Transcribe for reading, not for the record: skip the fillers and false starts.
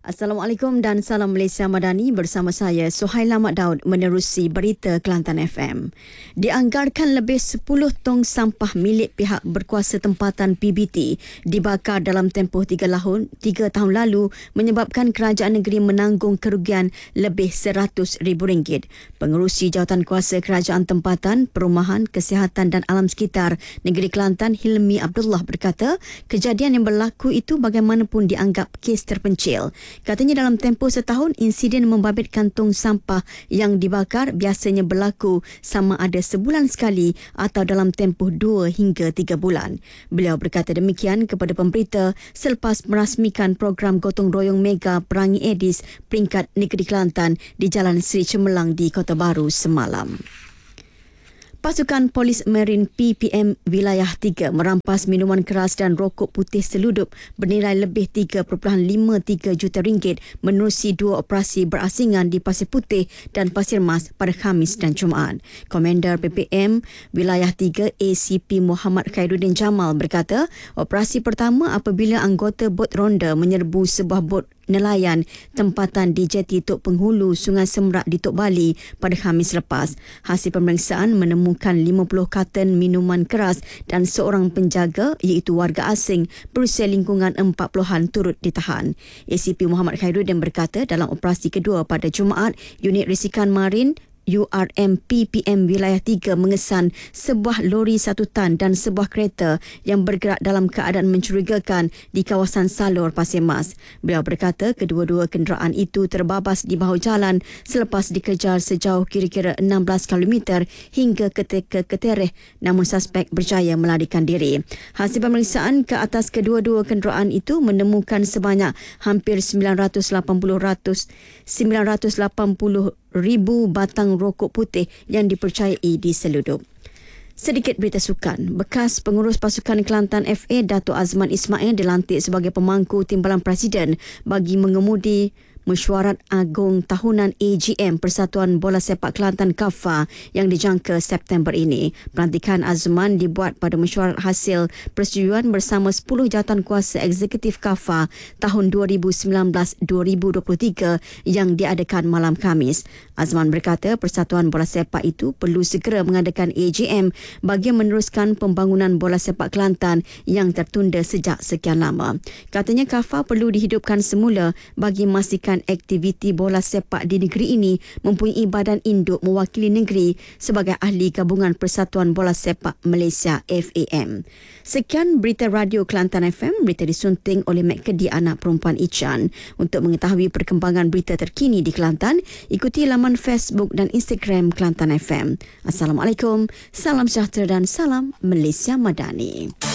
Assalamualaikum dan salam Malaysia Madani, bersama saya Suhaila Mat Daud menerusi berita Kelantan FM. Dianggarkan lebih 10 tong sampah milik pihak berkuasa tempatan PBT dibakar dalam tempoh 3 tahun lalu, menyebabkan kerajaan negeri menanggung kerugian lebih RM100,000. Pengerusi Jawatan Kuasa Kerajaan Tempatan, Perumahan, Kesihatan dan Alam Sekitar Negeri Kelantan, Hilmi Abdullah berkata, kejadian yang berlaku itu bagaimanapun dianggap kes terpencil. Katanya dalam tempoh setahun, insiden membabitkan tong sampah yang dibakar biasanya berlaku sama ada sebulan sekali atau dalam tempoh 2 hingga 3 bulan. Beliau berkata demikian kepada pemberita selepas merasmikan program gotong royong mega perangi Aedes peringkat negeri Kelantan di Jalan Seri Cemerlang di Kota Baru semalam. Pasukan Polis Marin PPM Wilayah 3 merampas minuman keras dan rokok putih seludup bernilai lebih RM3.53 juta menerusi 2 operasi berasingan di Pasir Putih dan Pasir Mas pada Khamis dan Jumaat. Komander PPM Wilayah 3 ACP Muhammad Khairuddin Jamal berkata, operasi pertama apabila anggota bot ronda menyerbu sebuah bot nelayan tempatan di jeti Tok Penghulu Sungai Semrak di Tok Bali pada Khamis lepas. Hasil pemeriksaan menemukan 50 karton minuman keras dan seorang penjaga iaitu warga asing berusia lingkungan 40-an turut ditahan. ACP Muhammad Khairuddin berkata dalam operasi kedua pada Jumaat, unit risikan marin URM PPM Wilayah 3 mengesan sebuah lori 1 tan dan sebuah kereta yang bergerak dalam keadaan mencurigakan di kawasan Salor, Pasir Mas. Beliau berkata kedua-dua kenderaan itu terbabas di bahu jalan selepas dikejar sejauh kira-kira 16 km hingga ke Ketereh, namun suspek berjaya melarikan diri. Hasil pemeriksaan ke atas kedua-dua kenderaan itu menemukan sebanyak hampir 980,000 batang rokok putih yang dipercayai diseludup. Sedikit berita sukan. Bekas pengurus pasukan Kelantan FA Dato' Azman Ismail dilantik sebagai pemangku timbalan Presiden bagi mengemudi Mesyuarat Agung Tahunan AGM Persatuan Bola Sepak Kelantan KAFA yang dijangka September ini. Pelantikan Azman dibuat pada mesyuarat hasil persetujuan bersama 10 jawatan kuasa eksekutif KAFA tahun 2019-2023 yang diadakan malam Khamis. Azman berkata Persatuan Bola Sepak itu perlu segera mengadakan AGM bagi meneruskan pembangunan bola sepak Kelantan yang tertunda sejak sekian lama. Katanya KAFA perlu dihidupkan semula bagi memastikan aktiviti bola sepak di negeri ini mempunyai badan induk mewakili negeri sebagai ahli gabungan Persatuan Bola Sepak Malaysia FAM. Sekian berita radio Kelantan FM, berita disunting oleh Mek Kedi anak perempuan Ichan. Untuk mengetahui perkembangan berita terkini di Kelantan, ikuti laman Facebook dan Instagram Kelantan FM. Assalamualaikum, salam sejahtera dan salam Malaysia Madani.